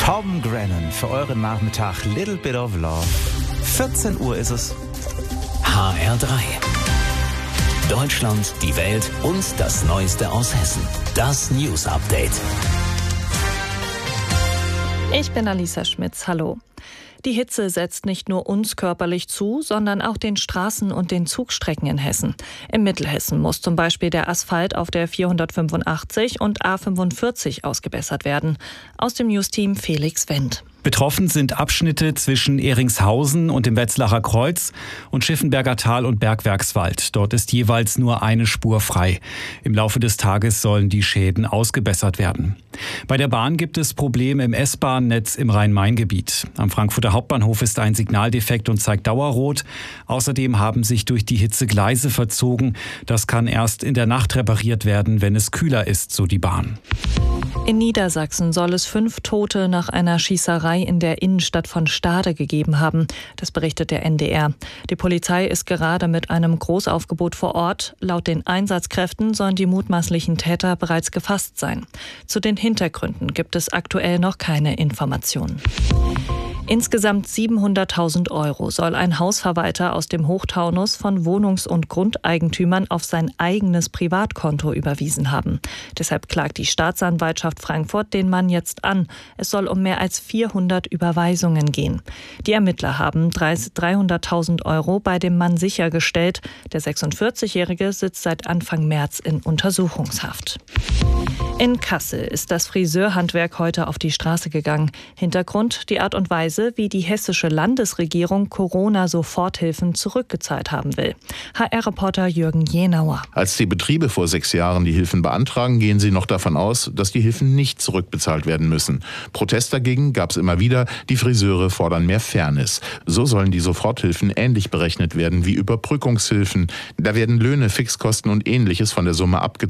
Tom Grennan für euren Nachmittag Little Bit of Love. 14 Uhr ist es. HR3. Deutschland, die Welt und das Neueste aus Hessen. Das News Update. Ich bin Alisa Schmitz. Hallo. Die Hitze setzt nicht nur uns körperlich zu, sondern auch den Straßen und den Zugstrecken in Hessen. Im Mittelhessen muss zum Beispiel der Asphalt auf der 485 und A45 ausgebessert werden. Aus dem Newsteam Felix Wendt. Betroffen sind Abschnitte zwischen Eringshausen und dem Wetzlacher Kreuz und Schiffenberger Tal und Bergwerkswald. Dort ist jeweils nur eine Spur frei. Im Laufe des Tages sollen die Schäden ausgebessert werden. Bei der Bahn gibt es Probleme im S-Bahn-Netz im Rhein-Main-Gebiet. Am Frankfurter Hauptbahnhof ist ein Signaldefekt und zeigt Dauerrot. Außerdem haben sich durch die Hitze Gleise verzogen. Das kann erst in der Nacht repariert werden, wenn es kühler ist, so die Bahn. In Niedersachsen soll es 5 Tote nach einer Schießerei in der Innenstadt von Stade gegeben haben. Das berichtet der NDR. Die Polizei ist gerade mit einem Großaufgebot vor Ort. Laut den Einsatzkräften sollen die mutmaßlichen Täter bereits gefasst sein. Zu den Hintergründen gibt es aktuell noch keine Informationen. Insgesamt 700.000 € soll ein Hausverwalter aus dem Hochtaunus von Wohnungs- und Grundeigentümern auf sein eigenes Privatkonto überwiesen haben. Deshalb klagt die Staatsanwaltschaft Frankfurt den Mann jetzt an. Es soll um mehr als 400 Überweisungen gehen. Die Ermittler haben 300.000 € bei dem Mann sichergestellt. Der 46-Jährige sitzt seit Anfang März in Untersuchungshaft. In Kassel ist das Friseurhandwerk heute auf die Straße gegangen. Hintergrund die Art und Weise, wie die hessische Landesregierung Corona-Soforthilfen zurückgezahlt haben will. HR-Reporter Jürgen Jenauer. Als die Betriebe vor 6 Jahren die Hilfen beantragen, gehen sie noch davon aus, dass die Hilfen nicht zurückbezahlt werden müssen. Protest dagegen gab es immer wieder. Die Friseure fordern mehr Fairness. So sollen die Soforthilfen ähnlich berechnet werden wie Überbrückungshilfen. Da werden Löhne, Fixkosten und Ähnliches von der Summe abgezogen.